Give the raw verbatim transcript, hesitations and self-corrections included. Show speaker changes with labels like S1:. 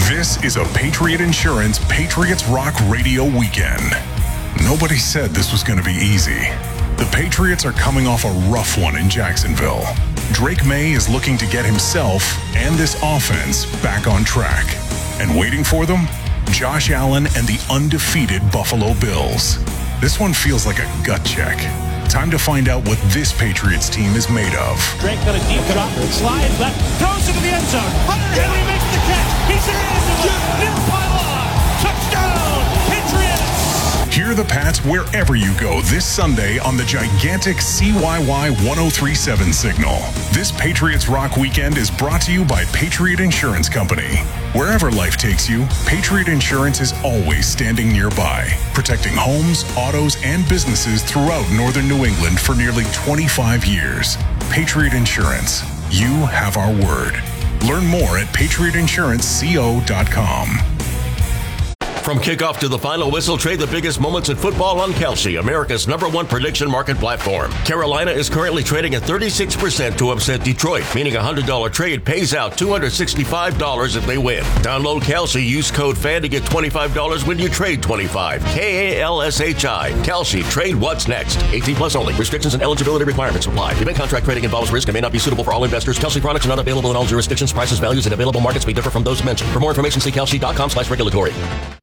S1: This is a Patriot Insurance Patriots Rock Radio weekend. Nobody said this was going to be easy. The Patriots are coming off a rough one in Jacksonville. Drake May is looking to get himself and this offense back on track. And waiting for them, Josh Allen and the undefeated Buffalo Bills. This one feels like a gut check. Time to find out what this Patriots team is made of.
S2: Drake got a deep drop, slides left, throws into the end zone. Hunter Henry makes the catch. He's in the end zone. Near pylon. Touchdown, Patriots!
S1: Hear the Pats wherever you go this Sunday on the gigantic C Y Y one oh three point seven signal. This Patriots Rock weekend is brought to you by Patriot Insurance Company. Wherever life takes you, Patriot Insurance is always standing nearby, protecting homes, autos, and businesses throughout northern New England for nearly twenty-five years. Patriot Insurance. You have our word. Learn more at patriot insurance co dot com.
S3: From kickoff to the final whistle, trade the biggest moments in football on Kalshi, America's number one prediction market platform. Carolina is currently trading at thirty-six percent to upset Detroit, meaning a one hundred dollars trade pays out two hundred sixty-five dollars if they win. Download Kalshi, use code FAN to get twenty-five dollars when you trade twenty-five dollars. K A L S H I. Kalshi, trade what's next. eighteen plus only. Restrictions and eligibility requirements apply. Event contract trading involves risk and may not be suitable for all investors. Kalshi products are not available in all jurisdictions. Prices, values, and available markets may differ from those mentioned. For more information, see kalshi dot com slash regulatory.